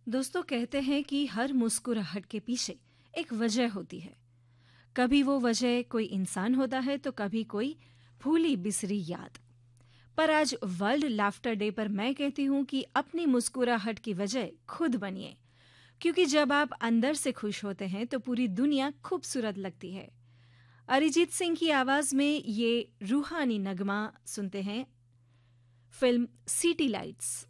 दोस्तों कहते हैं कि हर मुस्कुराहट के पीछे एक वजह होती है। कभी वो वजह कोई इंसान होता है तो कभी कोई भूली बिसरी याद। पर आज वर्ल्ड लाफ्टर डे पर मैं कहती हूँ कि अपनी मुस्कुराहट की वजह खुद बनिए, क्योंकि जब आप अंदर से खुश होते हैं तो पूरी दुनिया खूबसूरत लगती है। अरिजीत सिंह की आवाज में ये रूहानी नगमा सुनते हैं, फिल्म सिटी लाइट्स।